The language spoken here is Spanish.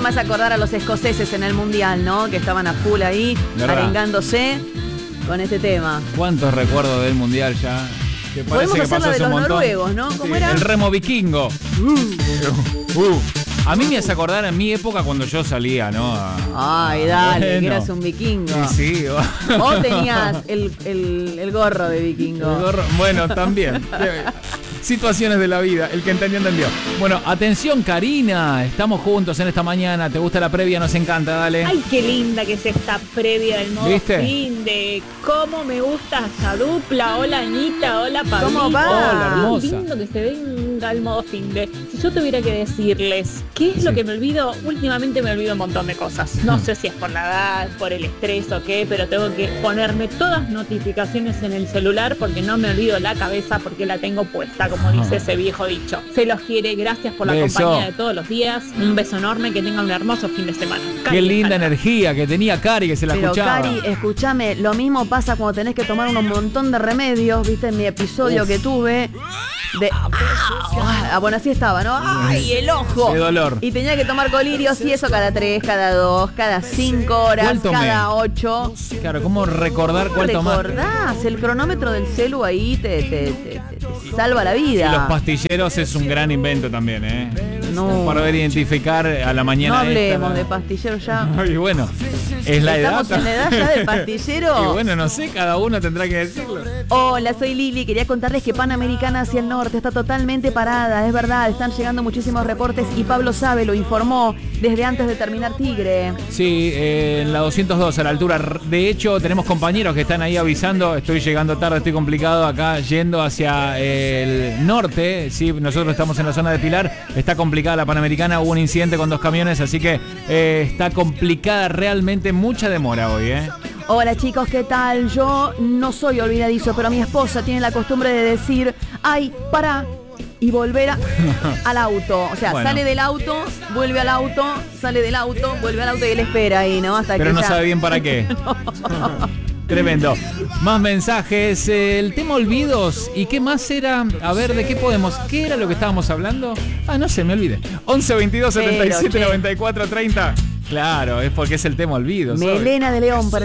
me hace acordar a los escoceses en el Mundial, ¿no? Que estaban a full ahí, arengándose con este tema. ¿Cuántos recuerdos del Mundial ya? Que podemos hacer la de los noruegos, ¿no? ¿Cómo era? El remo vikingo. A mí me hace acordar en mi época cuando yo salía, ¿no? Ay, dale, bueno, que eras un vikingo. Sí. O tenías el gorro de vikingo. El gorro, bueno, también. Situaciones de la vida, el que entendió, entendió. Bueno, atención Karina, estamos juntos en esta mañana, ¿te gusta la previa? Nos encanta, dale. Ay, qué linda que es esta previa del modo ¿viste? Fin de cómo me gusta esa dupla. Hola Anita, hola Pablito. ¿Cómo va? Hola, hermosa. Qué lindo que se venga el modo fin de. Si yo tuviera que decirles qué es lo que me olvido, últimamente me olvido un montón de cosas. No sé si es por la edad, por el estrés o qué, pero tengo que ponerme todas notificaciones en el celular porque no me olvido la cabeza porque la tengo puesta, como dice ese viejo dicho. Se los quiere, gracias por la compañía de todos los días. Un beso enorme, que tengan un hermoso fin de semana. Qué linda energía que tenía Cari, que se la escuchaba. Pero Cari, escúchame, lo mismo pasa cuando tenés que tomar un montón de remedios, viste, en mi episodio que tuve de... bueno, así estaba, ¿no? ¡Ay, el ojo! Qué dolor. Y tenía que tomar colirios y eso cada 3, cada 2, cada 5 horas, cada 8. Claro, ¿cómo recordar cuál tomar? Recordás, el cronómetro del celu ahí te salva la vida. Y los pastilleros es un gran invento también, ¿eh? No. Para poder identificar a la mañana. No hablemos de pastilleros ya. Y bueno, es la edad. ¿Estamos en la edad ya del pastillero? Y bueno, no sé, cada uno tendrá que decirlo. Hola, soy Lili. Quería contarles que Panamericana hacia el norte está totalmente parada. Es verdad, están llegando muchísimos reportes y Pablo Sabe lo informó desde antes de terminar Tigre. Sí, en la 202 a la altura. De hecho, tenemos compañeros que están ahí avisando. Estoy llegando tarde, estoy complicado acá yendo hacia el norte. Sí, nosotros estamos en la zona de Pilar. Está complicada la Panamericana. Hubo un incidente con 2 camiones, así que está complicada realmente. Mucha demora hoy, ¿eh? Hola chicos, ¿qué tal? Yo no soy olvidadizo, pero mi esposa tiene la costumbre de decir, ay, pará, y volver al auto. O sea, bueno, sale del auto, vuelve al auto, sale del auto, vuelve al auto y él espera ahí, ¿no? Hasta pero que no ya... sabe bien para qué. Tremendo. Más mensajes. El tema olvidos. ¿Y qué más era? A ver, ¿de qué podemos? ¿Qué era lo que estábamos hablando? Ah, no sé, me olvidé. 11 22 77 94 30. Claro, es porque es el tema olvidos. Melena de León para